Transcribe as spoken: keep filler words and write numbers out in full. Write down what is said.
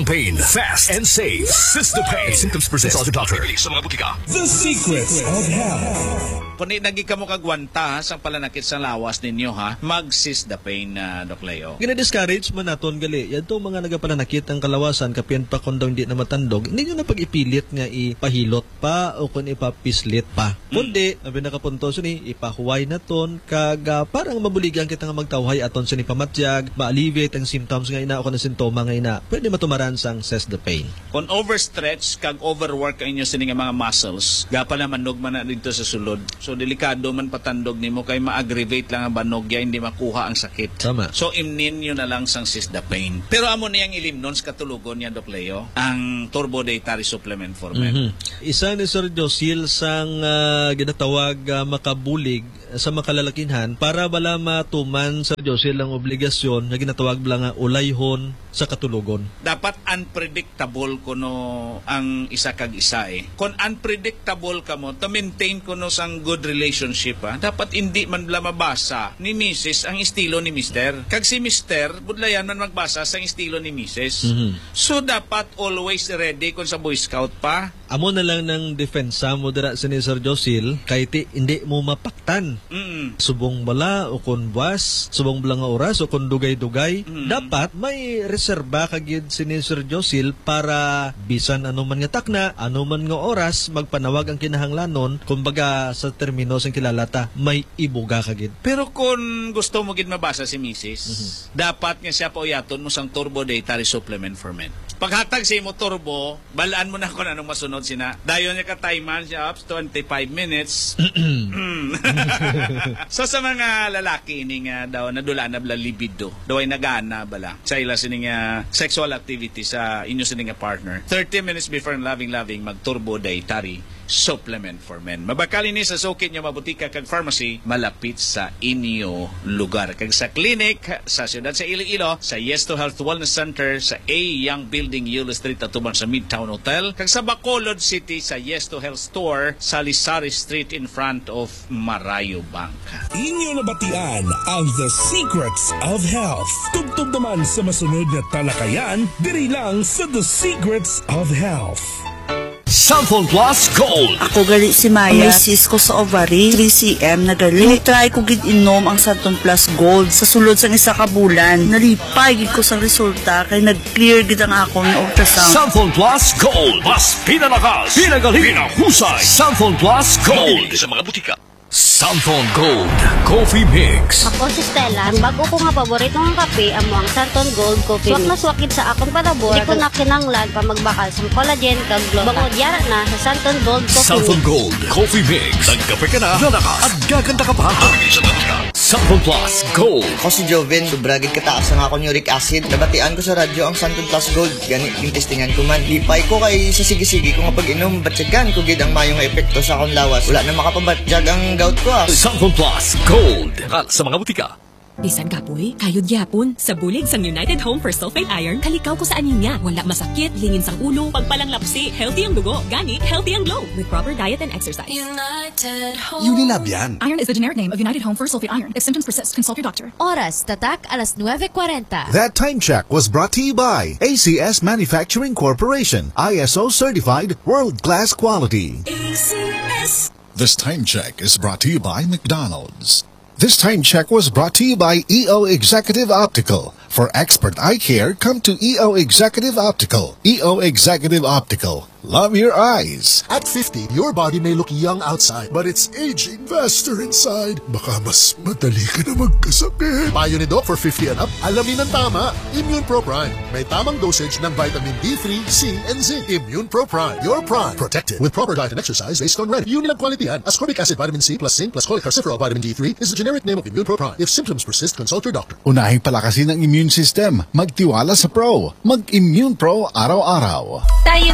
Cystopain. Fast and safe. Cystopain. Symptoms persist. Consult your doctor. Sa mga butika. The Secrets of Health. Kung nagi ka mo kagwanta sa palanakit sa lawas ninyo ha, mag-Cystopain na uh, Doc Leo. Gina-discourage man naton gali. Yan itong mga nagapalanakit ang kalawasan kapiyan pa kung daw hindi na matandog. Hindi nyo na pag-ipilit nga ipahilot pa o kung ipapislit pa. Kundi, mm. ang pinakapunto so ni ipahuway na ton kag uh, parang mabuligan kita nga magtawhay aton sa ni pamatyag, ma-alleviate ang symptoms nga ina o kung sintoma nga ina. Pwede matumaran sang Cystopain. Kung overstretch kag overwork ang inyo sa mga muscles, gapa na manog man na dito sa sulod. So delikado man patandog nimo kay ma-aggravate lang ang banogya, hindi makuha ang sakit. Tama. So imnin nyo na lang sang Cystopain. Pero amo niyang ilimnon sa katulugon niya Doc Leo, ang Turbo Dietary Supplement for Men. Mm-hmm. Isa ni Sir Josil sang uh, ginatawag uh, makabulig sa makalalakinhan para bala matuman sa Josil ang obligasyon na ginatawag bala nga ulayhon sa katulugon. Dapat unpredictable kuno ang isa kag isa eh. Kung unpredictable ka mo, to maintain kuno sang good relationship ha, dapat hindi man bala mabasa ni Missus ang estilo ni Mister. Kag si Mister, budlayan man magbasa sa estilo ni Missus. Mm-hmm. So dapat always ready kung sa Boy Scout pa. Amo na lang ng defensa mo dira sa ni Sir Josil, kay ti hindi mo mapaktan. Mm-mm. Subong bala o kun buwas, subong bala nga oras o kun dugay-dugay. Mm-hmm. Dapat may reserba kagid si ni Sir Josil para bisan ano man nga takna, ano man nga oras magpanawag ang kinahanglanon, kumbaga sa termino sang kilalata, may ibuga kagid. Pero kung gusto mo gid mabasa si Missus, mm-hmm. dapat nga siya pauyaton mo sang Turbo Dietary Supplement for Men. Paghatag sa imo turbo, balaan mo na kung anong masunod sina. Dayon niya ka-timean siya up to twenty-five minutes. So sa mga lalaki ini nga daw nadula na bala libido, daw ay nagana bala sa ila sining uh, sexual activity sa inyo sining partner. thirty minutes before loving loving mag Turbo Dietary Supplement for Men. Mabakali ni sa sukit nyo mabutika kag pharmacy malapit sa inyo lugar. Kag sa clinic sa siyudad sa Iloilo, sa Yes to Health Wellness Center, sa A Young Building, Yulo Street, atuban sa Midtown Hotel. Kag sa Bacolod City, sa Yes to Health Store, sa Lisari Street in front of Marayo Bank. Inyo nabatian ang The Secrets of Health. Tugtog naman sa masunod na talakayan, diri lang sa The Secrets of Health. Santon Plus Gold. Ako gali si Maya. Misis ko sa ovary, three centimeters na gali. Try ko gid inom ang Santon Plus Gold sa sulod sang isa ka bulan. Nalipay gid ko sa resulta kay nag-clear gid ang akong ultrasound. Santon Plus Gold. Mas pinalakas, pinagaling, pinahusay. Santon Plus Gold. Sa mga butika. Santon Gold Coffee Mix. Ako si Stella. Ang bago ko nga paborito ng kape amo ang Santon Gold Coffee Mix. Swak na swakit sa akong palabor. Di ko na kinanglan pa magbakal sa collagen kag gluta. Bangod yara na sa Santon Gold Coffee Santon Mix. Gold Coffee Mix. Nagkape ka na, lalakas at gaganda ka pa. Santon Plus Gold. Ako si Joven. Sobragid kataas ang akong uric acid. Nabatian ko sa radyo ang Santon Plus Gold. Gani yung testingan ko man. Lipay ko kay sa sige-sige ko nga pag-inom. Batsagan ko gid ang mayong epekto sa akong lawas. Wala na makapabatjag ang gout ko ah. Santon Plus Gold. Sa mga butika. Bisan kapoy, kayod gyapon. Sa bulig sang United Home for Sulfate Iron, kalikaw ko sa anemia. Wala masakit, lingin sang ulo, pagpalang lapsi, healthy ang dugo, gani, healthy ang glow. With proper diet and exercise. United Home. Unilab yan. Iron is the generic name of United Home for Sulfate Iron. If symptoms persist, consult your doctor. Oras, tatak, alas nueve forty. That time check was brought to you by A C S Manufacturing Corporation. I S O certified, world-class quality. A C S. This time check is brought to you by McDonald's. This time check was brought to you by E O Executive Optical. For expert eye care, come to E O Executive Optical. E O Executive Optical. Love your eyes. At fifty, your body may look young outside, but it's aging faster inside. Baka mas madali ka na magkasakit. Payo ni Doc for fifty and up, alamin ang tama. Immune Pro Prime. May tamang dosage ng vitamin D three, C, and zinc. Immune Pro Prime. Your prime. Protected with proper diet and exercise based on red. Unilag quality yan. Ascorbic acid, vitamin C plus zinc plus cholecalciferol vitamin D three is the generic name of Immune Pro Prime. If symptoms persist, consult your doctor. Unahing palakasin ang immune system. Magtiwala sa Pro. Mag-Immune Pro araw-araw. Tayo